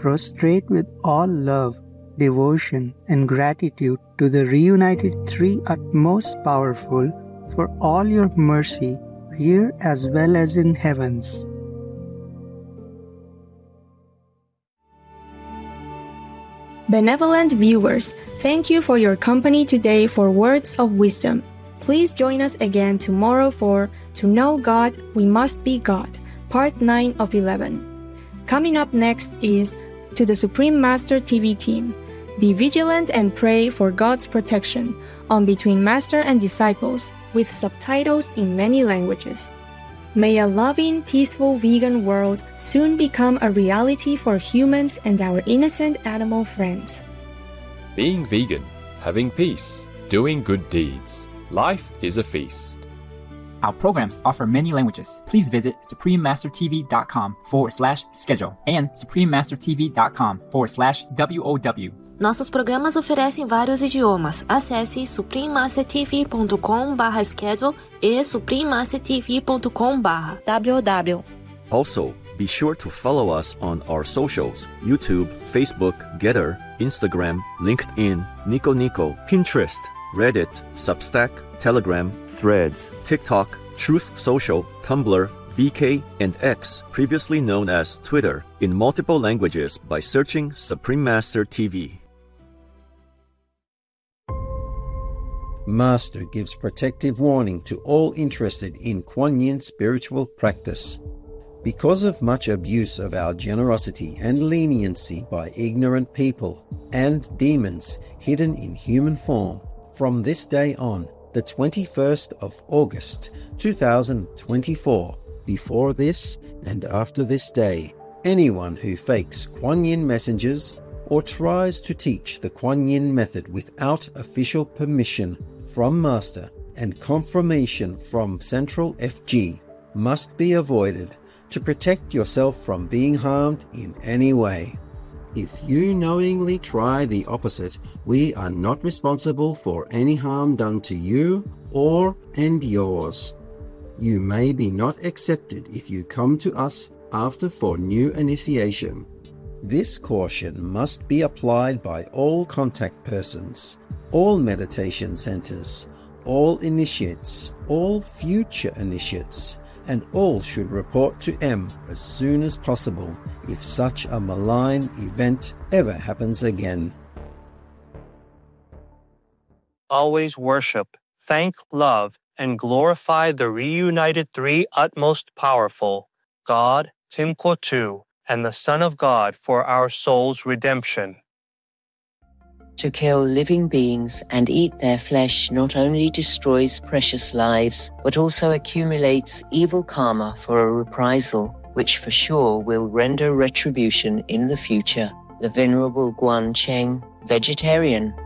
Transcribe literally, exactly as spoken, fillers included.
prostrate with all love, devotion, and gratitude to the reunited Three Utmost Powerful for all your mercy here as well as in heavens. Benevolent viewers, thank you for your company today for Words of Wisdom. Please join us again tomorrow for To Know God, We Must Be God, Part nine of eleven. Coming up next is To the Supreme Master T V Team. Be vigilant and pray for God's protection on Between Master and Disciples with subtitles in many languages. May a loving, peaceful vegan world soon become a reality for humans and our innocent animal friends. Being vegan, having peace, doing good deeds. Life is a feast. Our programs offer many languages. Please visit suprememastertv.com forward slash schedule and suprememastertv.com forward slash WOW. Nossos programas oferecem vários idiomas. Acesse suprememastertv.com barra schedule e suprememastertv.com barra WOW. Also, be sure to follow us on our socials: YouTube, Facebook, Getter, Instagram, LinkedIn, Nico Nico, Pinterest, Reddit, Substack, Telegram, Threads, TikTok, Truth Social, Tumblr, V K, and X, previously known as Twitter, in multiple languages by searching Supreme Master T V. Master gives protective warning to all interested in Kuan Yin spiritual practice. Because of much abuse of our generosity and leniency by ignorant people and demons hidden in human form, from this day on, the twenty-first of August, two thousand twenty-four, before this and after this day, anyone who fakes Kuan Yin messengers or tries to teach the Kuan Yin method without official permission from Master and confirmation from Central F G must be avoided to protect yourself from being harmed in any way. If you knowingly try the opposite, we are not responsible for any harm done to you or and yours. You may be not accepted if you come to us after for new initiation. This caution must be applied by all contact persons, all meditation centers, all initiates, all future initiates, and all should report to M as soon as possible if such a malign event ever happens again. Always worship, thank, love, and glorify the reunited Three Utmost Powerful, God, Timquatu, and the Son of God for our soul's redemption. To kill living beings and eat their flesh not only destroys precious lives, but also accumulates evil karma for a reprisal, which for sure will render retribution in the future. The Venerable Guan Cheng, vegetarian,